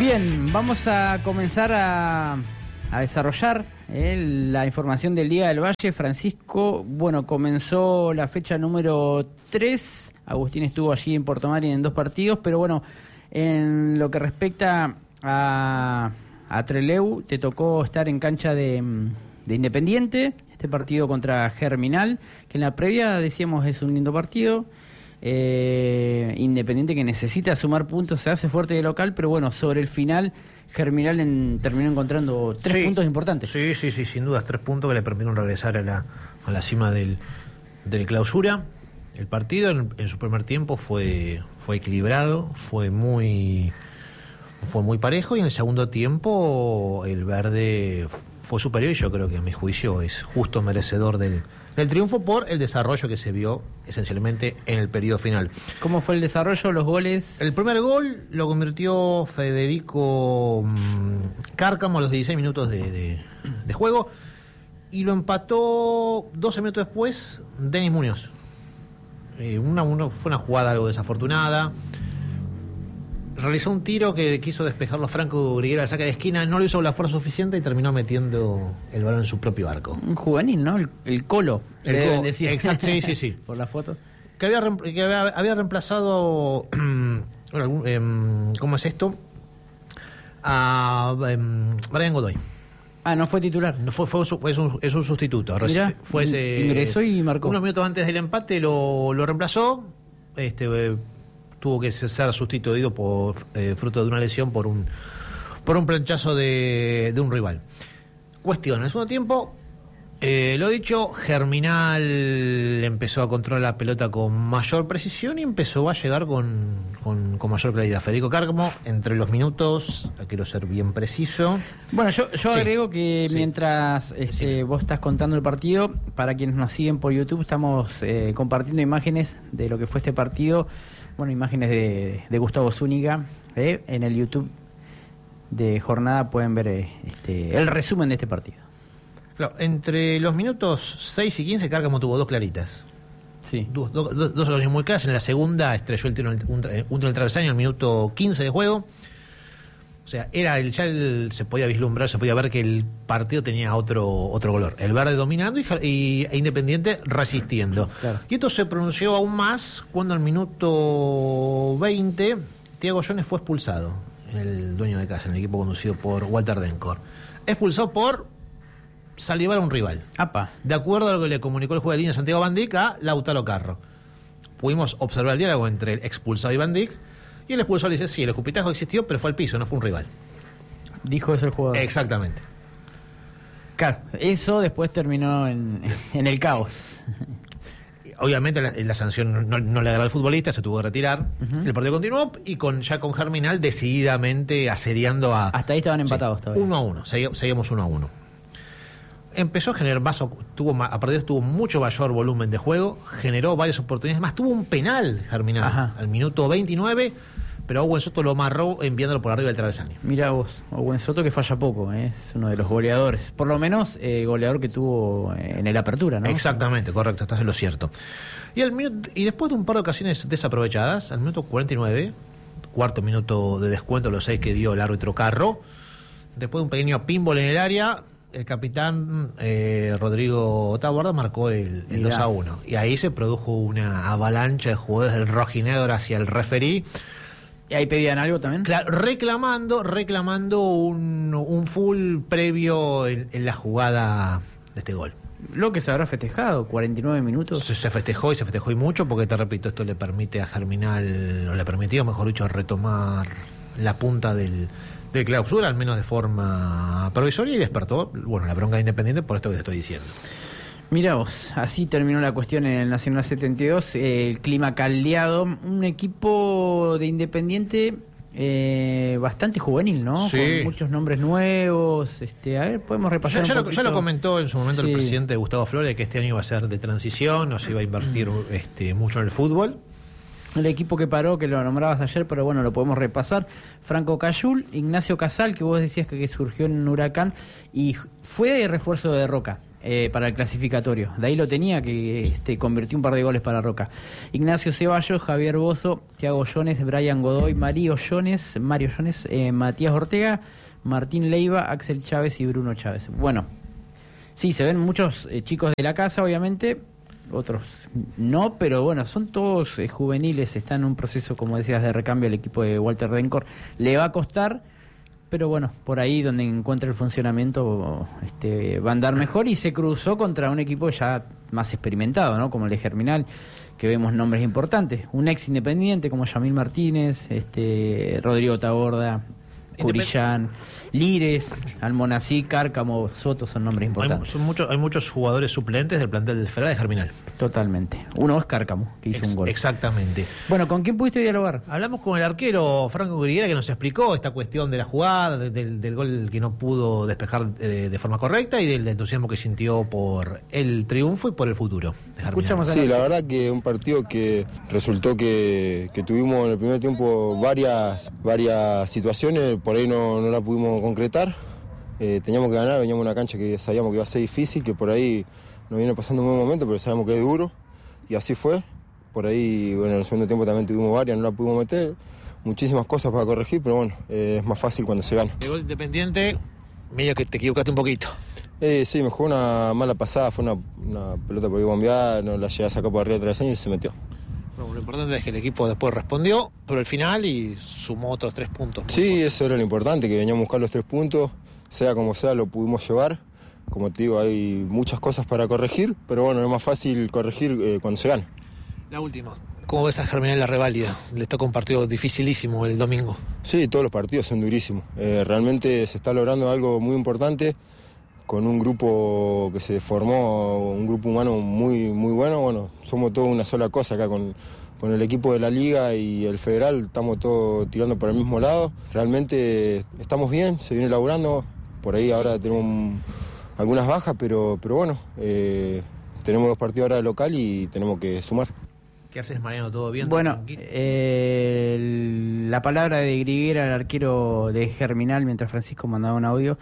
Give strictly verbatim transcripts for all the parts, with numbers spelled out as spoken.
Bien, vamos a comenzar a, a desarrollar eh, la información del Liga del Valle. Francisco, bueno, comenzó la fecha número tres. Agustín estuvo allí en Puerto Madryn en dos partidos, pero bueno, en lo que respecta a, a Trelew, te tocó estar en cancha de, de Independiente, este partido contra Germinal, que en la previa decíamos es un lindo partido. Eh, Independiente que necesita sumar puntos, se hace fuerte de local, pero bueno, sobre el final Germinal en, terminó encontrando tres sí, puntos importantes. Sí, sí, sí, sin dudas, tres puntos que le permitieron regresar a la, a la cima del, del clausura. El partido en, en su primer tiempo fue, fue equilibrado, fue muy, fue muy parejo, y en el segundo tiempo el verde fue superior, y yo creo que a mi juicio es justo merecedor del del triunfo por el desarrollo que se vio esencialmente en el periodo final. ¿Cómo fue el desarrollo, los goles? El primer gol lo convirtió Federico mmm, Cárcamo a los dieciséis minutos de, de, de juego, y lo empató doce minutos después Denis Muñoz. Eh, una, una, fue una jugada algo desafortunada. Realizó un tiro que quiso despejarlo Franco Griguera al saque de esquina, no lo hizo con la fuerza suficiente y terminó metiendo el balón en su propio arco. Un juvenil, ¿no? El, el Colo. El Colo, exacto, sí, sí, sí. Por la foto. Que había, que había, había reemplazado, eh, ¿cómo es esto? A eh, Brian Godoy. Ah, no fue titular. No fue, fue, fue es, un, es un sustituto. Mirá, fue ese, ingresó y marcó. Unos minutos antes del empate lo, lo reemplazó. Este... Eh, tuvo que ser sustituido por eh, fruto de una lesión por un por un planchazo de, de un rival. Cuestión, en el segundo tiempo, eh, lo dicho, Germinal empezó a controlar la pelota con mayor precisión y empezó a llegar con, con, con mayor claridad. Federico Cárcamo, entre los minutos, quiero ser bien preciso. Bueno, yo, yo sí, agrego que sí. mientras este, sí. vos estás contando el partido, para quienes nos siguen por YouTube, estamos eh, compartiendo imágenes de lo que fue este partido. Bueno, imágenes de, de Gustavo Zúñiga, ¿eh? En el YouTube de Jornada pueden ver eh, este, el resumen de este partido. Claro, entre los minutos seis y quince, Cárcamo tuvo dos claritas. Sí. Dos, dos, dos, dos ocasiones muy claras. En la segunda estrelló el tiro en el, un, un tiro en el travesaño al minuto quince de juego. O sea, era el, ya el, se podía vislumbrar, se podía ver que el partido tenía otro otro color. El verde dominando y, y e Independiente resistiendo. Claro. Y esto se pronunció aún más cuando al minuto veinte Thiago Jones fue expulsado, el dueño de casa, en el equipo conducido por Walter Dencor. Expulsado por salivar a un rival. Apa. De acuerdo a lo que le comunicó el juez de línea Santiago Van Dijk a Lautaro Carro. Pudimos observar el diálogo entre el expulsado y Van Dijk. Y el expulsor le dice, sí, el escupitajo existió, pero fue al piso, no fue un rival. Dijo eso el jugador. Exactamente. Claro, eso después terminó en, en el caos. Obviamente la, la sanción no, no le agarró al futbolista, se tuvo que retirar. Uh-huh. El partido continuó y con ya con Germinal decididamente asediando a... Hasta ahí estaban empatados sí, todavía. Uno a uno, seguíamos, seguíamos uno a uno. Empezó a generar más, tuvo, a partir de eso tuvo mucho mayor volumen de juego, generó varias oportunidades, más tuvo un penal Germinal. Ajá. Al minuto veintinueve, pero Owen Soto lo amarró enviándolo por arriba del travesaño. Mirá vos, Owen Soto que falla poco, ¿eh? Es uno de los goleadores, por lo menos eh, goleador que tuvo en el Apertura, ¿no? Exactamente, correcto, estás en lo cierto. Y, al minuto, y después de un par de ocasiones desaprovechadas, al minuto cuarenta y nueve, cuarto minuto de descuento, los seis que dio el árbitro Carro, después de un pequeño pinball en el área, el capitán eh, Rodrigo Taborda marcó el, el dos a uno. Y ahí se produjo una avalancha de jugadores del rojinegro hacia el referí. ¿Y ahí pedían algo también? Claro, reclamando, reclamando un, un full previo en, en la jugada de este gol. Lo que se habrá festejado, cuarenta y nueve minutos. Se, se festejó y se festejó y mucho, porque te repito, esto le permite a Germinal, o le permitió, mejor dicho, retomar la punta del... de clausura, al menos de forma provisoria, y despertó, bueno, la bronca de Independiente por esto que te estoy diciendo. Mirá vos, así terminó la cuestión en el Nacional setenta y dos, eh, el clima caldeado, un equipo de Independiente eh, bastante juvenil, ¿no? Sí. Con muchos nombres nuevos, este, a ver, podemos repasar ya, un ya, lo, ya lo comentó en su momento sí. el presidente Gustavo Flores, que este año iba a ser de transición, no se iba a invertir este, mucho en el fútbol. El equipo que paró, que lo nombrabas ayer, pero bueno, lo podemos repasar. Franco Cayul, Ignacio Casal, que vos decías que, que surgió en Huracán, y fue de refuerzo de Roca. eh, para el clasificatorio. De ahí lo tenía, que este, convirtió un par de goles para Roca. Ignacio Ceballos, Javier Bozo, Thiago Jones, Brian Godoy, Mario Jones, Mario Jones, eh, Matías Ortega, Martín Leiva, Axel Chávez y Bruno Chávez. Bueno, sí, se ven muchos eh, chicos de la casa, obviamente, otros no, pero bueno, son todos eh, juveniles, están en un proceso, como decías, de recambio. El equipo de Walter Dencor le va a costar, pero bueno, por ahí donde encuentre el funcionamiento este, va a andar mejor, y se cruzó contra un equipo ya más experimentado, ¿no? Como el de Germinal, que vemos nombres importantes, un ex Independiente como Yamil Martínez, este Rodrigo Taborda, Curillán, Lires, Almonací, Cárcamo, Soto, son nombres importantes. Hay, son muchos, hay muchos jugadores suplentes del plantel del Federal de Germinal. Totalmente. Uno es Cárcamo, que hizo Ex, un gol. Exactamente. Bueno, ¿con quién pudiste dialogar? Hablamos con el arquero Franco Griguera, que nos explicó esta cuestión de la jugada, de, del, del gol que no pudo despejar eh, de forma correcta, y del entusiasmo que sintió por el triunfo y por el futuro de Escuchamos a Sí, la verdad que un partido que resultó que, que tuvimos en el primer tiempo varias, varias situaciones, por ahí no, no la pudimos concretar. Eh, teníamos que ganar, veníamos a una cancha que sabíamos que iba a ser difícil, que por ahí nos viene pasando un buen momento, pero sabemos que es duro, y así fue. Por ahí, bueno, en el segundo tiempo también tuvimos varias, no la pudimos meter, muchísimas cosas para corregir, pero bueno, eh, es más fácil cuando se gana. El gol Independiente, medio que te equivocaste un poquito. Eh, sí, me jugó una mala pasada, fue una, una pelota por ahí bombeada, no la llegué a sacar por arriba de travesaño y se metió. Bueno, lo importante es que el equipo después respondió por el final y sumó otros tres puntos. Sí, eso era lo importante, que veníamos a buscar los tres puntos, sea como sea lo pudimos llevar. Como te digo, hay muchas cosas para corregir, pero bueno, es más fácil corregir eh, cuando se gana. La última, ¿cómo ves a Germinal la reválida? Les toca un partido dificilísimo el domingo. Sí, todos los partidos son durísimos. Eh, realmente se está logrando algo muy importante con un grupo que se formó, un grupo humano muy, muy bueno. Bueno, somos todos una sola cosa acá con, con el equipo de la Liga y el Federal, estamos todos tirando por el mismo lado. Realmente estamos bien, se viene laburando, por ahí ahora tenemos un, algunas bajas, pero, pero bueno, eh, tenemos dos partidos ahora de local y tenemos que sumar. ¿Qué haces, Mariano? ¿Todo bien? Bueno, eh, el, la palabra de Griguera, el arquero de Germinal, mientras Francisco mandaba un audio.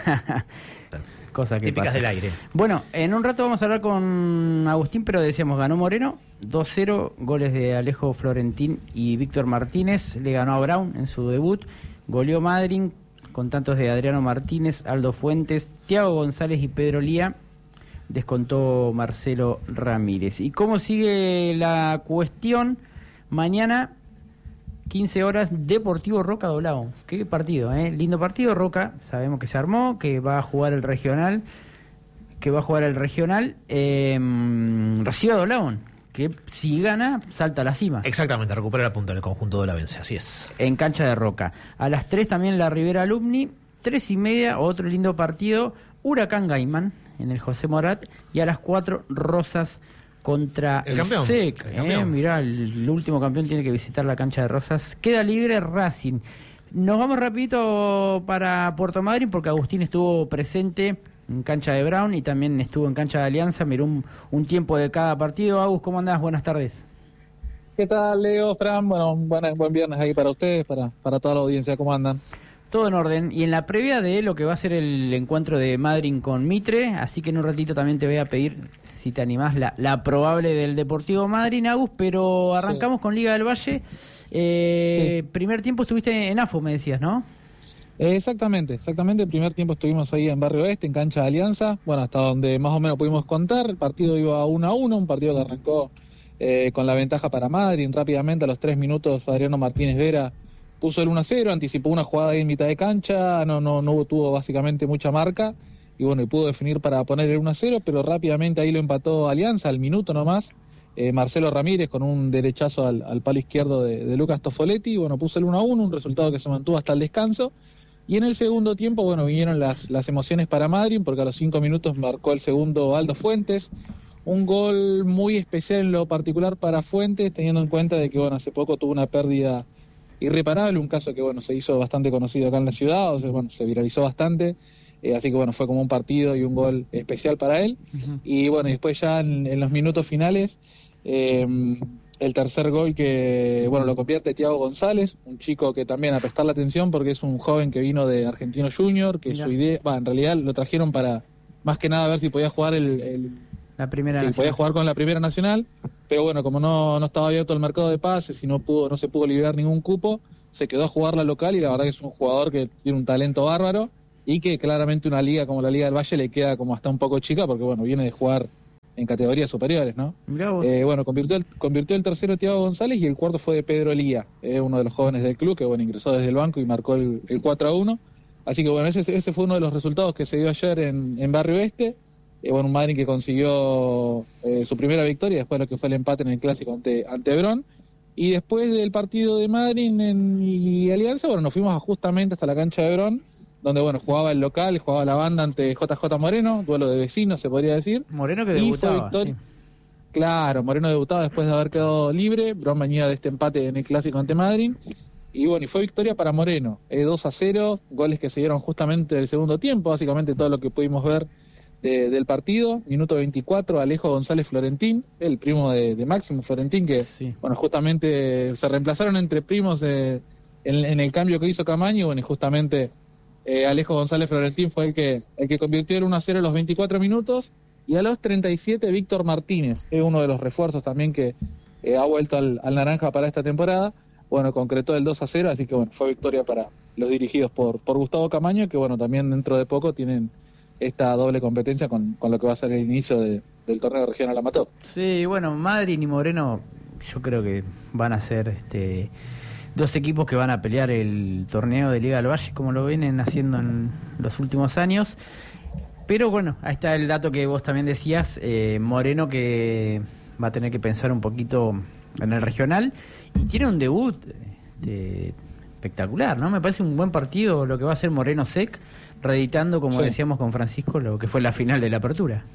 Cosa que típicas pasa. del aire. Bueno, en un rato vamos a hablar con Agustín, pero decíamos, ganó Moreno, dos cero, goles de Alejo Florentín y Víctor Martínez, le ganó a Brown en su debut, goleó Madryn con tantos de Adriano Martínez, Aldo Fuentes, Thiago González y Pedro Lía, descontó Marcelo Ramírez. ¿Y cómo sigue la cuestión? Mañana, quince horas, Deportivo Roca Doblao. Qué partido, ¿eh? Lindo partido. Roca, sabemos que se armó, que va a jugar el regional, que va a jugar el regional. Eh, recibe a Doblao, que si gana, salta a la cima. Exactamente, recupera la punta del conjunto de la Vence, así es. En cancha de Roca. A las tres también la Rivera Alumni, tres y media, otro lindo partido, Huracán Gaimán, en el José Morat, y a las cuatro, Rosas contra el, el S E C. Eh, mirá, el, el último campeón tiene que visitar la cancha de Rosas. Queda libre Racing. Nos vamos rapidito para Puerto Madryn porque Agustín estuvo presente en cancha de Brown y también estuvo en cancha de Alianza. Miró un, un tiempo de cada partido. Agus, ¿cómo andás? Buenas tardes. ¿Qué tal, Leo, Fran? Bueno, buen, buen viernes ahí para ustedes, para, para toda la audiencia. ¿Cómo andan? Todo en orden. Y en la previa de lo que va a ser el encuentro de Madryn con Mitre, así que en un ratito también te voy a pedir, si te animás, la, la probable del Deportivo Madryn, Agus, pero arrancamos sí. con Liga del Valle. Eh, sí. Primer tiempo estuviste en A F O, me decías, ¿no? Eh, exactamente, exactamente. El primer tiempo estuvimos ahí en Barrio Oeste, en cancha de Alianza. Bueno, hasta donde más o menos pudimos contar, el partido iba uno a uno, un partido que arrancó eh, con la ventaja para Madryn. Rápidamente, a los tres minutos, Adriano Martínez Vera puso el uno a cero, anticipó una jugada ahí en mitad de cancha, no, no, no tuvo básicamente mucha marca, y bueno, y pudo definir para poner el uno a cero, pero rápidamente ahí lo empató Alianza, al minuto nomás, eh, Marcelo Ramírez con un derechazo al, al palo izquierdo de, de Lucas Tofoletti, y bueno, puso el uno a uno, un resultado que se mantuvo hasta el descanso, y en el segundo tiempo, bueno, vinieron las, las emociones para Madryn, porque a los cinco minutos marcó el segundo Aldo Fuentes, un gol muy especial en lo particular para Fuentes, teniendo en cuenta de que, bueno, hace poco tuvo una pérdida irreparable, un caso que bueno se hizo bastante conocido acá en la ciudad, o sea, bueno, se viralizó bastante, eh, así que bueno, fue como un partido y un gol especial para él, uh-huh. Y bueno, y después ya en, en los minutos finales, eh, el tercer gol que bueno lo convierte Thiago González, un chico que también a prestar la atención porque es un joven que vino de Argentino Junior, que Mira. su idea, bah, en realidad lo trajeron para, más que nada a ver si podía jugar el, el la primera sí, nacional. podía jugar con la Primera Nacional, pero bueno, como no, no estaba abierto el mercado de pases y no pudo, no se pudo liberar ningún cupo, se quedó a jugar la local y la verdad que es un jugador que tiene un talento bárbaro y que claramente una liga como la Liga del Valle le queda como hasta un poco chica porque bueno, viene de jugar en categorías superiores, ¿no? Eh, bueno, convirtió el, convirtió el tercero Thiago González y el cuarto fue de Pedro Lía, eh, uno de los jóvenes del club que bueno, ingresó desde el banco y marcó el, el cuatro a uno. Así que bueno, ese, ese fue uno de los resultados que se dio ayer en, en Barrio Oeste. Eh, bueno, un Madrid que consiguió eh, su primera victoria después de lo que fue el empate en el clásico ante, ante Hebrón. Y después del partido de Madrid en, y Alianza, bueno, nos fuimos justamente hasta la cancha de Hebrón, donde bueno, jugaba el local, jugaba la banda ante J J Moreno, duelo de vecinos se podría decir. Moreno que debutaba. Sí. Claro, Moreno debutaba después de haber quedado libre, Hebrón venía de este empate en el clásico ante Madrid. Y bueno, y fue victoria para Moreno, eh, dos a cero, goles que se dieron justamente en el segundo tiempo, básicamente todo lo que pudimos ver de, del partido. Minuto veinticuatro, Alejo González Florentín, el primo de, de Máximo Florentín, que sí. bueno, justamente se reemplazaron entre primos eh, en, en el cambio que hizo Camaño, y bueno, y justamente eh, Alejo González Florentín fue el que, el que convirtió el uno a cero a los veinticuatro minutos, y a los treinta y siete Víctor Martínez, es uno de los refuerzos también que eh, ha vuelto al, al naranja para esta temporada. Bueno, concretó el dos a cero, así que bueno, fue victoria para los dirigidos por, por Gustavo Camaño, que bueno, también dentro de poco tienen esta doble competencia con, con lo que va a ser el inicio de, del torneo regional amateur. Sí, bueno, Madrid y Moreno yo creo que van a ser este, dos equipos que van a pelear el torneo de Liga del Valle, como lo vienen haciendo en los últimos años. Pero bueno, ahí está el dato que vos también decías, eh, Moreno que va a tener que pensar un poquito en el regional y tiene un debut este, espectacular, ¿no? Me parece un buen partido lo que va a hacer Moreno Sec, reeditando, como sí. decíamos con Francisco, lo que fue la final de la apertura.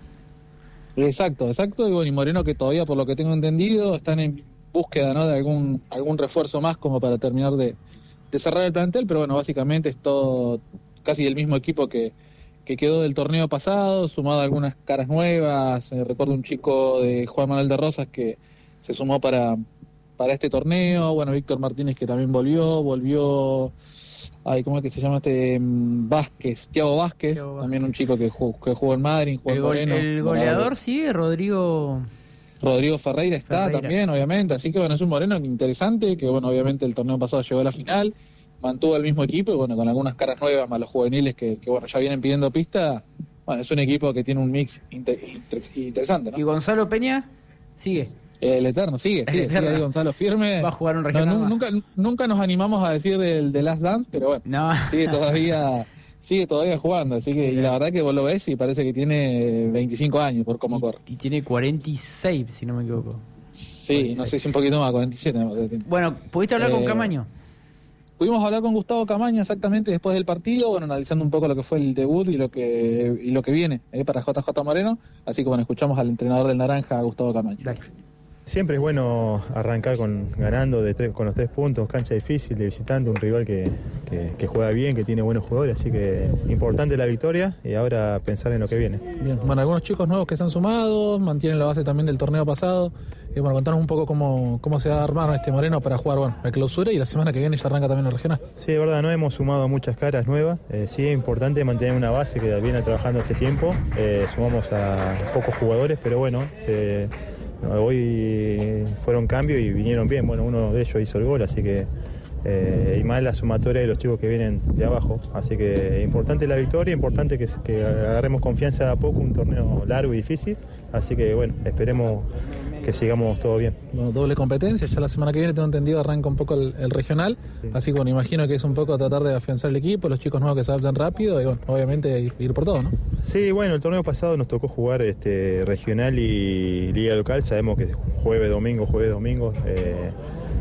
Exacto, exacto, y bueno, y Moreno que todavía, por lo que tengo entendido, están en búsqueda, ¿no?, de algún algún refuerzo más como para terminar de, de cerrar el plantel, pero bueno, básicamente es todo casi el mismo equipo que, que quedó del torneo pasado, sumado a algunas caras nuevas. Eh, recuerdo un chico de Juan Manuel de Rosas que se sumó para, para este torneo. Bueno, Víctor Martínez que también volvió, volvió, ay, ¿cómo es que se llama este? Vázquez, Thiago Vázquez, Thiago Vázquez. También un chico que jugó, que jugó en Madrid, jugó el, en go Moreno. El goleador sigue, Rodrigo... Rodrigo Ferreira está Ferreira. también, obviamente, así que bueno, es un Moreno interesante, que bueno, obviamente el torneo pasado llegó a la final, mantuvo el mismo equipo y bueno, con algunas caras nuevas más los juveniles que, que bueno, ya vienen pidiendo pista. Bueno, es un equipo que tiene un mix inter inter interesante, ¿no? ¿Y Gonzalo Peña? Sigue. El Eterno, sigue, sigue, el Eterno. sigue ahí Gonzalo firme. Va a jugar un regional. No, nunca, nunca nos animamos a decir el de Last Dance, pero bueno, no. sigue todavía, sigue todavía jugando, así que, y la verdad que vos lo ves y parece que tiene veinticinco años por cómo y, corre. Y tiene cuarenta y seis, si no me equivoco. Sí, cuarenta y seis. No sé si un poquito más, cuarenta y siete. Bueno, ¿pudiste hablar eh, con Camaño? Pudimos hablar con Gustavo Camaño exactamente después del partido, bueno, analizando un poco lo que fue el debut y lo que y lo que viene eh, para J J Moreno, así que bueno, escuchamos al entrenador del Naranja, Gustavo Camaño. Dale. Siempre es bueno arrancar con ganando de tres, con los tres puntos, cancha difícil, de visitante, un rival que, que, que juega bien, que tiene buenos jugadores, así que importante la victoria y ahora pensar en lo que viene. Bien, bueno, algunos chicos nuevos que se han sumado, mantienen la base también del torneo pasado. Y bueno, contanos un poco cómo, cómo se va a armar este Moreno para jugar, bueno, la clausura y la semana que viene ya arranca también el regional. Sí, de verdad, no hemos sumado muchas caras nuevas. Eh, sí es importante mantener una base que viene trabajando hace tiempo. Eh, sumamos a pocos jugadores, pero bueno, se, no, hoy fueron cambios y vinieron bien. Bueno, uno de ellos hizo el gol, así que eh, y más la sumatoria de los chicos que vienen de abajo. Así que importante la victoria, importante que, que agarremos confianza de a poco, un torneo largo y difícil. Así que bueno, esperemos que sigamos todo bien. Bueno, doble competencia, ya la semana que viene tengo entendido arranca un poco el, el regional, sí. Así que bueno, imagino que es un poco tratar de afianzar el equipo, los chicos nuevos que se adaptan rápido y bueno, obviamente ir, ir por todo, ¿no? Sí, bueno, el torneo pasado nos tocó jugar este regional y liga local, sabemos que jueves, domingo, jueves, domingo, eh,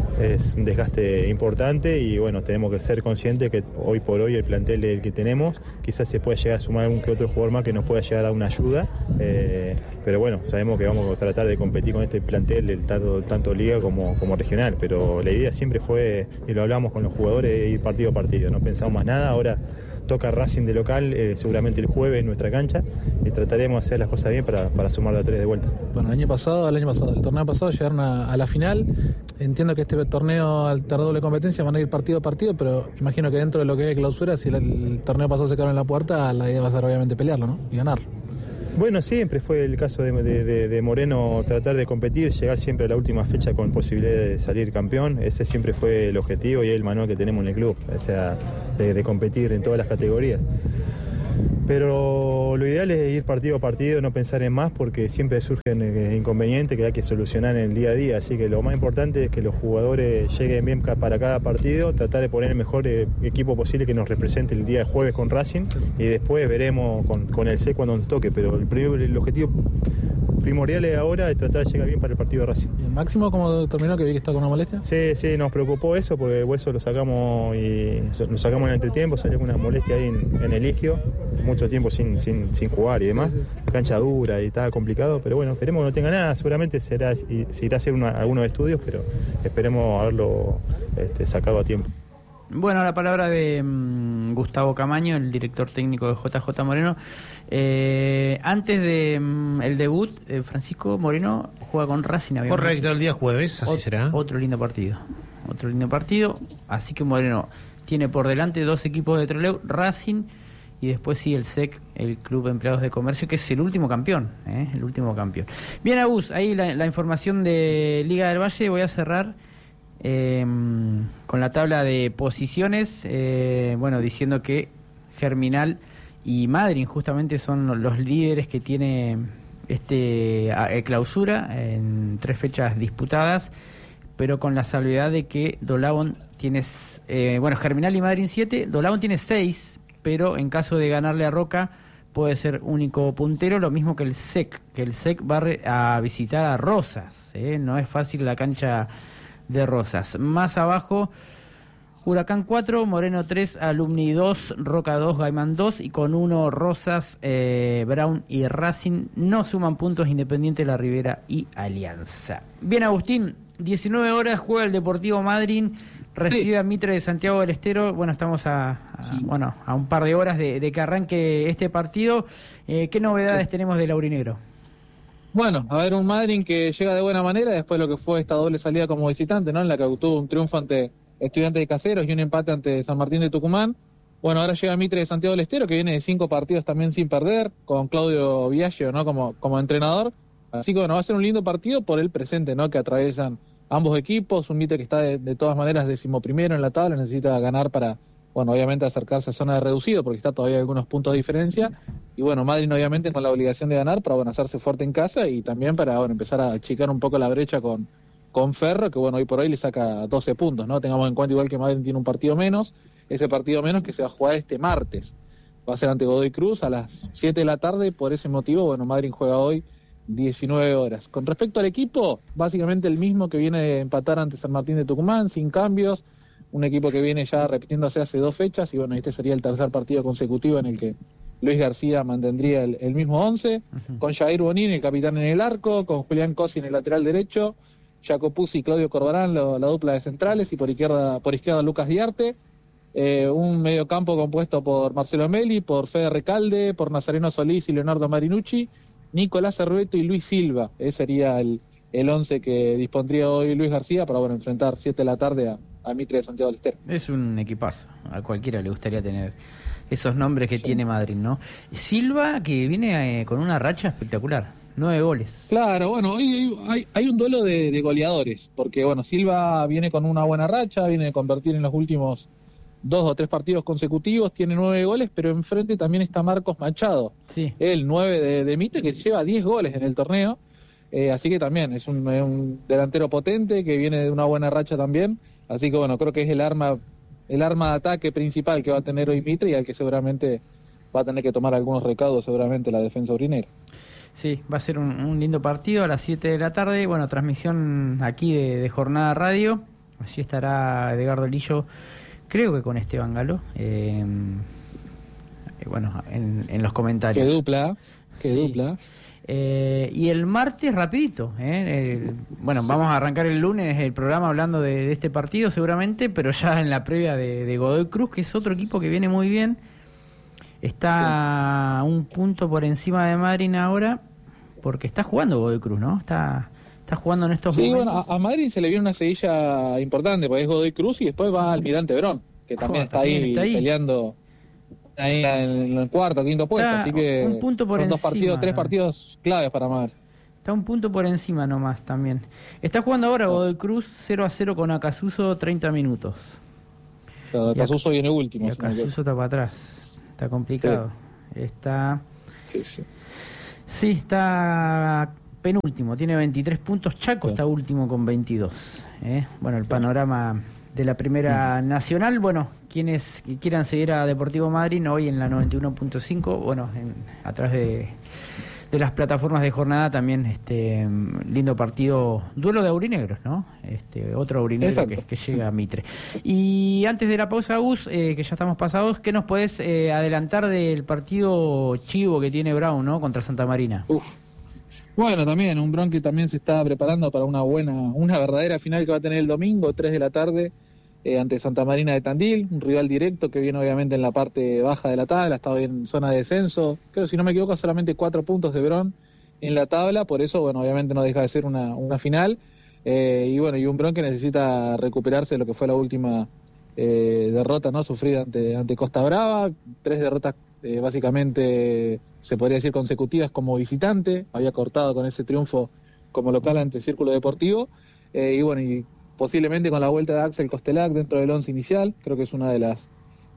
es un desgaste importante y bueno, tenemos que ser conscientes que hoy por hoy el plantel el que tenemos, quizás se puede llegar a sumar algún que otro jugador más que nos pueda llegar a dar una ayuda, eh, pero bueno, sabemos que vamos a tratar de competir con este plantel, el tanto, tanto liga como, como regional, pero la idea siempre fue, y lo hablamos con los jugadores, ir partido a partido, no pensamos más nada. Ahora toca Racing de local, eh, seguramente el jueves en nuestra cancha, y trataremos de hacer las cosas bien para, para sumar de a tres de vuelta. Bueno, el año pasado, el año pasado, el torneo pasado llegaron a, a la final. Entiendo que este torneo, al tener doble competencia, van a ir partido a partido, pero imagino que dentro de lo que es clausura, si el, el torneo pasado se quedaron en la puerta, la idea va a ser obviamente pelearlo, ¿no? Y ganar. Bueno, siempre fue el caso de, de, de, de Moreno, tratar de competir, llegar siempre a la última fecha con posibilidad de salir campeón. Ese siempre fue el objetivo y el manual que tenemos en el club, o sea, de, de competir en todas las categorías. Pero lo ideal es ir partido a partido, no pensar en más, porque siempre surgen eh, inconvenientes que hay que solucionar en el día a día. Así que lo más importante es que los jugadores lleguen bien para cada partido, tratar de poner el mejor eh, equipo posible que nos represente el día de jueves con Racing, y después veremos con, con el C cuando nos toque. Pero el, primer, el objetivo primordial es ahora es tratar de llegar bien para el partido de Racing. ¿Y el Máximo cómo terminó, que vi que está con una molestia? Sí, sí, nos preocupó eso, porque el hueso lo sacamos y lo sacamos en el entretiempo, salió con una molestia ahí en, en el isquio, mucho tiempo sin, sin, sin jugar y demás, sí, sí, sí. Cancha dura y estaba complicado, pero bueno, esperemos que no tenga nada, seguramente será, se irá a hacer una, algunos estudios, pero esperemos haberlo este, sacado a tiempo. Bueno, la palabra de um, Gustavo Camaño, el director técnico de J J Moreno. Eh, antes de um, el debut, eh, Francisco Moreno juega con Racing. Correcto, el día jueves, así Ot- será. Otro lindo partido, otro lindo partido. Así que Moreno tiene por delante dos equipos de Trelew, Racing y después sí el S E C, el Club de Empleados de Comercio, que es el último campeón, ¿eh? el último campeón. Bien, Agus, ahí la, la información de Liga del Valle. Voy a cerrar Eh, con la tabla de posiciones, eh, bueno, diciendo que Germinal y Madryn justamente son los líderes que tiene este eh, clausura en tres fechas disputadas, pero con la salvedad de que Dolavon tiene, eh, bueno, Germinal y Madryn siete, Dolavon tiene seis, pero en caso de ganarle a Roca puede ser único puntero, lo mismo que el S E C, que el S E C va a visitar a Rosas, ¿eh? No es fácil la cancha de Rosas. Más abajo, Huracán cuatro, Moreno tres, Alumni dos, Roca dos, Gaiman dos, y con uno Rosas, eh, Brown y Racing no suman puntos, Independiente, La Ribera y Alianza. Bien, Agustín, diecinueve horas juega el Deportivo Madryn, recibe sí. a Mitre de Santiago del Estero. Bueno, estamos a, a sí. bueno a un par de horas de, de que arranque este partido. Eh, ¿Qué novedades sí. tenemos del aurinegro? Bueno, a ver, un Madryn que llega de buena manera después de lo que fue esta doble salida como visitante, ¿no? En la que obtuvo un triunfo ante Estudiantes de Caseros y un empate ante San Martín de Tucumán. Bueno, ahora llega Mitre de Santiago del Estero, que viene de cinco partidos también sin perder, con Claudio Viaggio, ¿no? Como, como entrenador. Así que bueno, va a ser un lindo partido por el presente, ¿no? Que atraviesan ambos equipos. Un Mitre que está de, de todas maneras decimoprimero en la tabla, necesita ganar para, bueno, obviamente acercarse a zona de reducido, porque está todavía algunos puntos de diferencia. Y bueno, Madryn obviamente con la obligación de ganar para, bueno, hacerse fuerte en casa y también para, bueno, empezar a achicar un poco la brecha con, con Ferro, que bueno, hoy por hoy le saca doce puntos, ¿no? Tengamos en cuenta igual que Madryn tiene un partido menos, ese partido menos que se va a jugar este martes. Va a ser ante Godoy Cruz a las siete de la tarde, por ese motivo, bueno, Madryn juega hoy diecinueve horas. Con respecto al equipo, básicamente el mismo que viene de empatar ante San Martín de Tucumán, sin cambios, un equipo que viene ya repitiéndose hace dos fechas, y bueno, este sería el tercer partido consecutivo en el que Luis García mantendría el, el mismo once, uh-huh. con Jair Bonín, el capitán en el arco, con Julián Cosi en el lateral derecho, Jaco Puzzi y Claudio Corbarán, lo, la dupla de centrales, y por izquierda, por izquierda Lucas Diarte, eh, un mediocampo compuesto por Marcelo Meli, por Fede Recalde, por Nazareno Solís y Leonardo Marinucci, Nicolás Cerveto y Luis Silva. Ese sería el, el once que dispondría hoy Luis García para, bueno, enfrentar siete de la tarde a, a Mitre de Santiago del Estero. Es un equipazo, a cualquiera le gustaría tener esos nombres que sí. tiene Madryn, ¿no? Silva, que viene eh, con una racha espectacular, nueve goles. Claro, bueno, hoy hay, hay un duelo de, de goleadores, porque bueno, Silva viene con una buena racha, viene de convertir en los últimos dos o tres partidos consecutivos, tiene nueve goles, pero enfrente también está Marcos Machado, sí. el nueve de, de Mitre, que lleva diez goles en el torneo, eh, así que también es un, es un delantero potente, que viene de una buena racha también, así que bueno, creo que es el arma... el arma de ataque principal que va a tener hoy Mitre y al que seguramente va a tener que tomar algunos recaudos seguramente la defensa urinera. Sí, va a ser un, un lindo partido a las siete de la tarde, bueno, transmisión aquí de, de Jornada Radio, allí estará Edgardo Lillo, creo que con Esteban Galo, eh, bueno, en, en los comentarios. Qué dupla, qué sí. dupla. Eh, y el martes rapidito, ¿eh? Eh, bueno, vamos a arrancar el lunes el programa hablando de, de este partido seguramente, pero ya en la previa de, de Godoy Cruz, que es otro equipo que viene muy bien, está sí. un punto por encima de Madryn ahora, porque está jugando Godoy Cruz, ¿no? Está, está jugando en estos sí, momentos. Sí, bueno, a, a Madryn se le viene una seguilla importante, porque es Godoy Cruz y después va Almirante Brón, que también, oh, está, también ahí está ahí peleando ahí en el cuarto, quinto puesto, Está así que un punto por son dos encima, partidos, tres ¿no? partidos claves para Madrid. Está un punto por encima nomás también. Está jugando ahora Godoy Cruz cero a cero con Acasuso, treinta minutos. Pero Acasuso viene último. Y si no me Acasuso está para atrás. Está complicado. Sí. Está... Sí, sí. Sí, está penúltimo, tiene veintitrés puntos. Chaco sí. Está último con veintidós. ¿eh? Bueno, el panorama de la Primera Nacional. Bueno, quienes quieran seguir a Deportivo Madryn hoy en la noventa y uno punto cinco, bueno, en, a través de, de las plataformas de jornada también, este lindo partido, duelo de aurinegros, ¿no? Este otro aurinegro que, que llega a Mitre. Y antes de la pausa, Gus, eh, que ya estamos pasados, ¿qué nos podés eh, adelantar del partido chivo que tiene Brown, ¿no? Contra Santa Marina? Uf. Bueno, también un Brown que también se está preparando para una buena, una verdadera final que va a tener el domingo, tres de la tarde, eh, ante Santa Marina de Tandil, un rival directo que viene obviamente en la parte baja de la tabla, ha estado en zona de descenso, creo si no me equivoco solamente cuatro puntos de Brown en la tabla, por eso bueno obviamente no deja de ser una, una final, eh, y bueno, y un Brown que necesita recuperarse de lo que fue la última eh, derrota no sufrida ante, ante Costa Brava, tres derrotas eh, básicamente se podría decir consecutivas como visitante, había cortado con ese triunfo como local ante Círculo Deportivo, eh, y bueno, y posiblemente con la vuelta de Axel Costelac dentro del once inicial, creo que es una de las,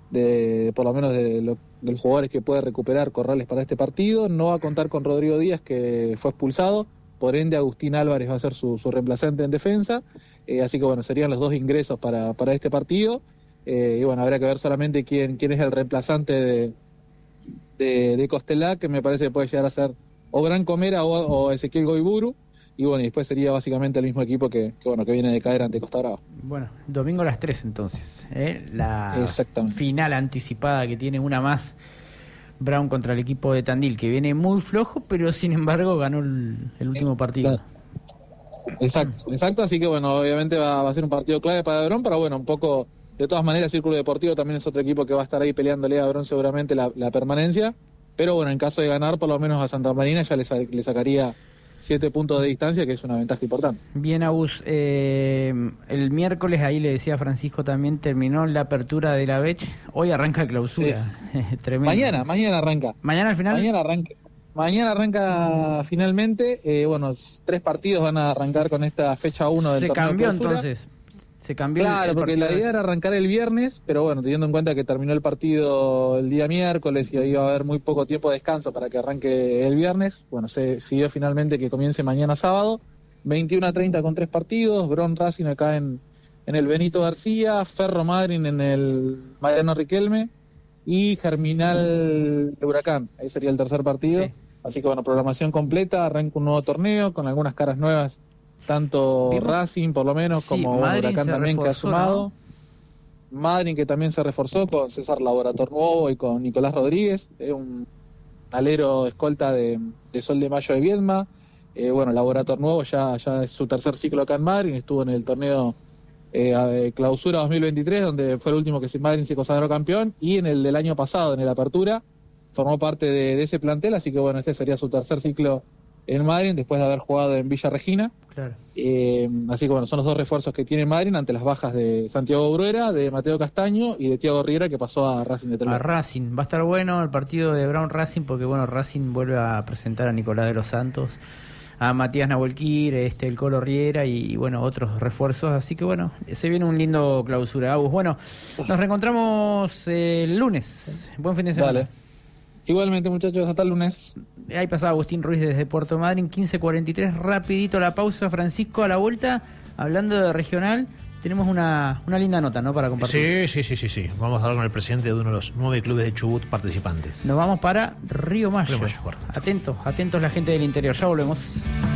de por lo menos de, lo, de los jugadores que puede recuperar Corrales para este partido. No va a contar con Rodrigo Díaz, que fue expulsado, por ende Agustín Álvarez va a ser su, su reemplazante en defensa, eh, así que bueno, serían los dos ingresos para, para este partido, eh, y bueno, habrá que ver solamente quién, quién es el reemplazante de de, de Costelac, que me parece que puede llegar a ser o Bran Comera o, o Ezequiel Goiburu, y bueno, y después sería básicamente el mismo equipo que, que bueno que viene de caer ante Costa Brava. Bueno, domingo a las tres entonces, ¿eh? La final anticipada que tiene una más, Brown contra el equipo de Tandil, que viene muy flojo, pero sin embargo ganó el, el último partido. Claro. Exacto, exacto, así que bueno, obviamente va, va a ser un partido clave para Brown, pero bueno, un poco... De todas maneras, Círculo Deportivo también es otro equipo que va a estar ahí peleándole a Brown seguramente la, la permanencia, pero bueno, en caso de ganar, por lo menos a Santa Marina ya le, le sacaría siete puntos de distancia, que es una ventaja importante. Bien, Agus, eh, el miércoles, ahí le decía Francisco también, terminó la apertura de la B E C, hoy arranca clausura. Sí. Tremendo. Mañana, mañana arranca. ¿Mañana al final? Mañana arranca. Mañana arranca finalmente, eh, bueno, tres partidos van a arrancar con esta fecha uno del Se torneo cambió clausura. entonces. Se cambió claro, el porque la de... idea era arrancar el viernes, pero bueno, teniendo en cuenta que terminó el partido el día miércoles y iba a haber muy poco tiempo de descanso para que arranque el viernes, bueno, se decidió finalmente que comience mañana sábado, veintiuno a treinta con tres partidos, Brown Racing acá en, en el Benito García, Ferro Madryn en el Mariano Riquelme y Germinal de Huracán, ahí sería el tercer partido, sí. Así que bueno, programación completa, arranca un nuevo torneo con algunas caras nuevas, tanto ¿Vimos? Racing por lo menos, sí, como bueno, Huracán también reforzó, que ha sumado, ¿no? Madryn que también se reforzó con César Laborator Nuevo y con Nicolás Rodríguez, eh, un alero escolta de, de Sol de Mayo de Viedma, eh, bueno, Laborator Nuevo ya, ya es su tercer ciclo acá en Madryn, estuvo en el torneo eh, Clausura dos mil veintitrés, donde fue el último que Madryn se consagró campeón, y en el del año pasado, en el Apertura, formó parte de, de ese plantel, así que bueno, este sería su tercer ciclo en Madryn, después de haber jugado en Villa Regina. Claro. Eh, así que bueno, son los dos refuerzos que tiene Madryn ante las bajas de Santiago Bruera, de Mateo Castaño y de Thiago Riera, que pasó a Racing de Televisión. A Racing, va a estar bueno el partido de Brown Racing, porque bueno, Racing vuelve a presentar a Nicolás de los Santos, a Matías Nahuelquir, este, el Colo Riera y, y bueno, otros refuerzos, así que bueno, se viene un lindo clausura. Agus, bueno, nos reencontramos el lunes. Buen fin de semana. Dale. Igualmente, muchachos, hasta el lunes. Ahí pasaba Agustín Ruiz desde Puerto Madryn, quince cuarenta y tres, rapidito la pausa, Francisco, a la vuelta, hablando de regional, tenemos una, una linda nota, ¿no?, para compartir. Sí, sí, sí, sí, sí. Vamos a hablar con el presidente de uno de los nueve clubes de Chubut participantes. Nos vamos para Río Mayo. Río Mayo, atentos, atentos la gente del interior, ya volvemos.